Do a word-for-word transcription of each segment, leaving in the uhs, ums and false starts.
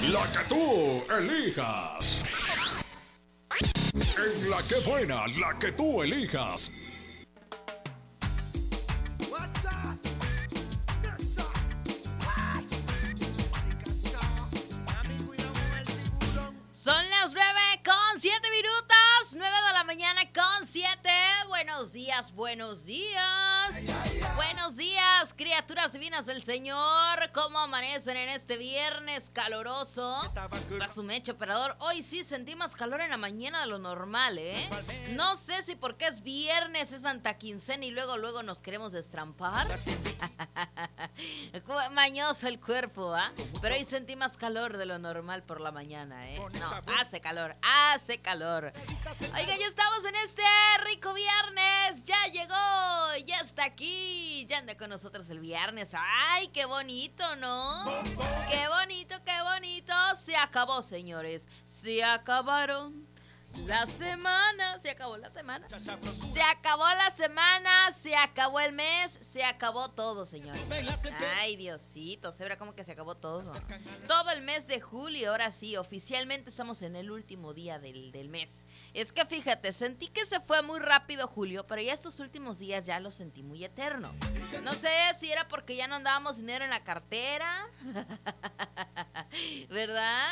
La que tú elijas. En la que buena, la que tú elijas. Son las nueve con siete minutos, nueve de la mañana con siete. Buenos días, buenos días. Buenos días, criaturas divinas del Señor. ¿Cómo amanecen en este viernes caloroso? Para su mecha, operador. Hoy sí sentí más calor en la mañana de lo normal, ¿eh? No sé si porque es viernes, es Santa Quincena y luego, luego nos queremos destrampar. Mañoso el cuerpo, ¿ah? ¿eh? Pero hoy sentí más calor de lo normal por la mañana, ¿eh? No, hace calor, hace calor. Oiga, ya estamos en este rico viernes. Ya llegó, ya está aquí. Ya anda con nosotros el viernes. Ay, qué bonito, ¿no? Qué bonito, qué bonito. Se acabó, señores. Se acabaron la semana. Se acabó la semana. Se acabó la semana. Se acabó el mes. Se acabó todo, señores. Ay, Diosito. Se verá como que se acabó todo. Todo el mes de julio. Ahora sí, oficialmente estamos en el último día del, del mes. Es que fíjate, sentí que se fue muy rápido julio, pero ya estos últimos días ya lo sentí muy eterno. No sé si era porque ya no andábamos dinero en la cartera. ¿Verdad?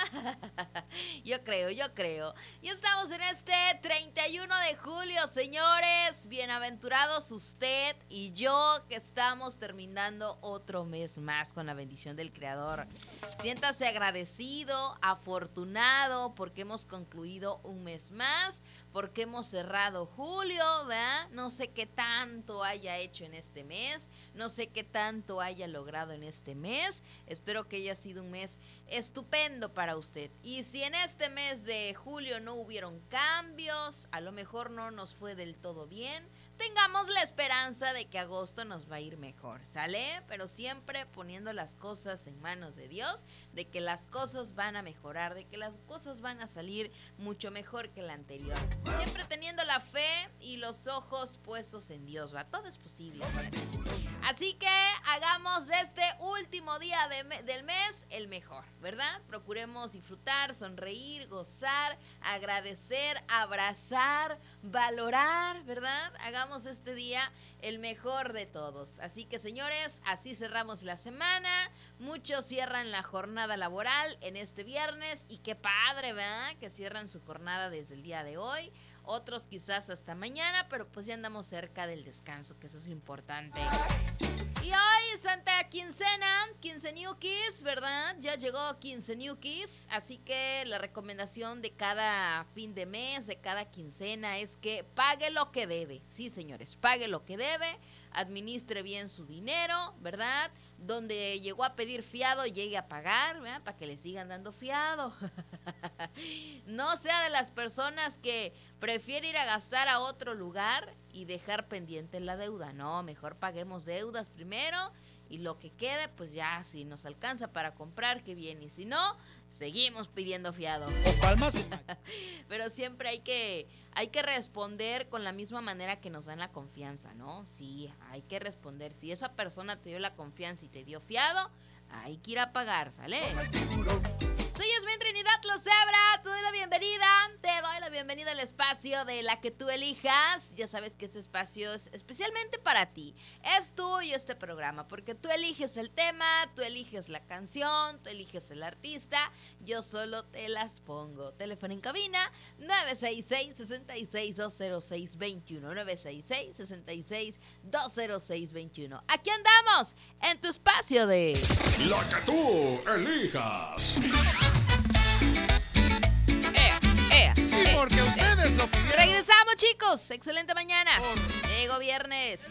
Yo creo, yo creo. Y estamos en este treinta y uno de julio, señores. Bienaventurados usted y yo que estamos terminando otro mes más con la bendición del Creador. Siéntase agradecido, afortunado porque hemos concluido un mes más, porque hemos cerrado julio, ¿verdad? No sé qué tanto haya hecho en este mes, no sé qué tanto haya logrado en este mes. Espero que haya sido un mes estupendo para usted. Y si en este mes de julio no hubieron cambios, a lo mejor no nos fue del todo bien, tengamos la esperanza de que agosto nos va a ir mejor, ¿sale? Pero siempre poniendo las cosas en manos de Dios, de que las cosas van a mejorar, de que las cosas van a salir mucho mejor que la anterior. Siempre teniendo la fe y los ojos puestos en Dios, ¿va? Todo es posible, señores. Así que hagamos de este último día de me- del mes el mejor, ¿verdad? Procuremos disfrutar, sonreír, gozar, agradecer, abrazar, valorar, ¿verdad? Hagamos este día el mejor de todos. Así que, señores, así cerramos la semana. Muchos cierran la jornada laboral en este viernes y qué padre, ¿verdad? Que cierran su jornada desde el día de hoy. Otros quizás hasta mañana, pero pues ya andamos cerca del descanso, que eso es lo importante. Y hoy Santa Quincena, Quinceniukis, ¿verdad? Ya llegó Quinceniukis, así que la recomendación de cada fin de mes, de cada quincena, es que pague lo que debe. Sí, señores, pague lo que debe, administre bien su dinero, ¿verdad? Donde llegó a pedir fiado, llegue a pagar, ¿verdad? Para que le sigan dando fiado. No sea de las personas que prefiere ir a gastar a otro lugar y dejar pendiente la deuda. No, mejor paguemos deudas primero y lo que quede, pues ya, si nos alcanza para comprar, qué bien. Y si no, seguimos pidiendo fiado. O palmas. Pero siempre hay que, hay que responder con la misma manera que nos dan la confianza, ¿no? Sí, hay que responder. Si esa persona te dio la confianza y te dio fiado, hay que ir a pagar, ¿sale? Soy Yasmín Trinidad Lozebra, te doy la bienvenida, te doy la bienvenida al espacio de La que tú elijas. Ya sabes que este espacio es especialmente para ti, es tuyo este programa, porque tú eliges el tema, tú eliges la canción, tú eliges el artista, yo solo te las pongo. Teléfono en cabina, nueve seis seis, seis seis dos cero seis dos uno, nueve seis seis, seis seis dos cero seis dos uno. Aquí andamos, en tu espacio de La que tú elijas. Ea, ea, Y ea, porque ea. ustedes lo pidieron. Regresamos, chicos. Excelente mañana. Llegó viernes.